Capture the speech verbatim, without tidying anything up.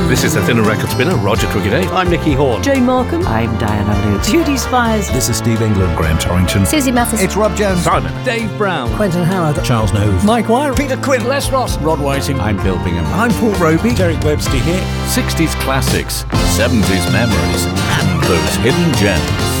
This is the Thinner Record Spinner, Roger Crickeday. I'm Nicky Horn. Jane Markham. I'm Diana Luke. Judy Spires. This is Steve England. Graham Torrington. Susie Mathis. It's Rob Jones. Simon. Dave Brown. Quentin Howard. Charles Nove. Mike Wire. Peter Quinn. Les Ross. Rod Whiting. I'm Bill Bingham. I'm Paul Roby. Derek Webster here. sixties classics, seventies memories, and those hidden gems.